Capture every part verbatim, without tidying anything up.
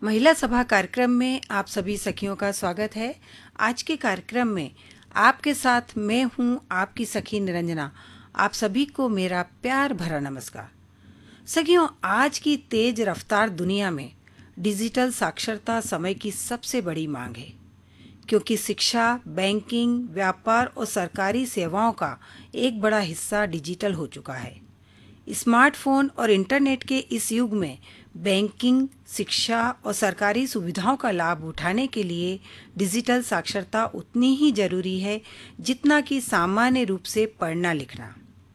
महिला सभा कार्यक्रम में आप सभी सखियों का स्वागत है। आज के कार्यक्रम में आपके साथ मैं हूं आपकी सखी निरंजना। आप सभी को मेरा प्यार भरा नमस्कार। सखियों, आज की तेज रफ्तार दुनिया में डिजिटल साक्षरता समय की सबसे बड़ी मांग है, क्योंकि शिक्षा, बैंकिंग, व्यापार और सरकारी सेवाओं का एक बड़ा हिस्सा डिजिटल हो चुका है। स्मार्टफोन और इंटरनेट के इस युग में बैंकिंग, शिक्षा और सरकारी सुविधाओं का लाभ उठाने के लिए डिजिटल साक्षरता उतनी ही जरूरी है जितना कि सामान्य रूप से पढ़ना लिखना।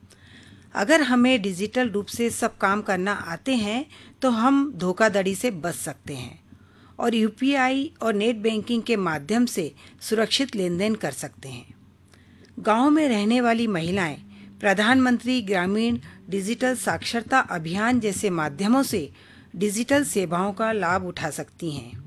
अगर हमें डिजिटल रूप से सब काम करना आते हैं तो हम धोखाधड़ी से बच सकते हैं और यूपीआई और नेट बैंकिंग के माध्यम से सुरक्षित लेन देन कर सकते हैं। गांव में रहने वाली महिलाएं प्रधानमंत्री ग्रामीण डिजिटल साक्षरता अभियान जैसे माध्यमों से डिजिटल सेवाओं का लाभ उठा सकती हैं।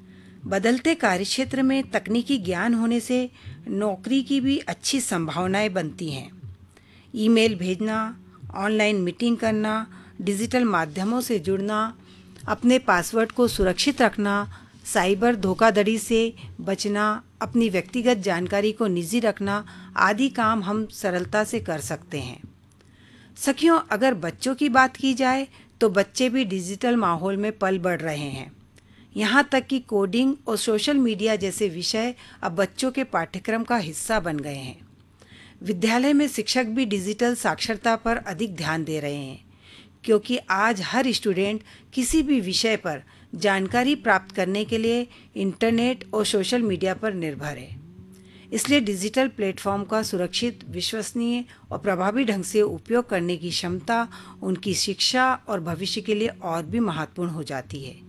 बदलते कार्यक्षेत्र में तकनीकी ज्ञान होने से नौकरी की भी अच्छी संभावनाएं बनती हैं। ईमेल भेजना, ऑनलाइन मीटिंग करना, डिजिटल माध्यमों से जुड़ना, अपने पासवर्ड को सुरक्षित रखना, साइबर धोखाधड़ी से बचना, अपनी व्यक्तिगत जानकारी को निजी रखना आदि काम हम सरलता से कर सकते हैं। सखियों, अगर बच्चों की बात की जाए तो बच्चे भी डिजिटल माहौल में पल बढ़ रहे हैं। यहाँ तक कि कोडिंग और सोशल मीडिया जैसे विषय अब बच्चों के पाठ्यक्रम का हिस्सा बन गए हैं। विद्यालय में शिक्षक भी डिजिटल साक्षरता पर अधिक ध्यान दे रहे हैं, क्योंकि आज हर स्टूडेंट किसी भी विषय पर जानकारी प्राप्त करने के लिए इंटरनेट और सोशल मीडिया पर निर्भर है। इसलिए डिजिटल प्लेटफॉर्म का सुरक्षित, विश्वसनीय और प्रभावी ढंग से उपयोग करने की क्षमता उनकी शिक्षा और भविष्य के लिए और भी महत्वपूर्ण हो जाती है।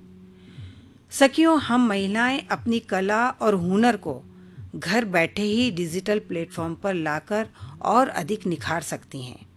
सखियों, हम महिलाएं अपनी कला और हुनर को घर बैठे ही डिजिटल प्लेटफॉर्म पर लाकर और अधिक निखार सकती हैं।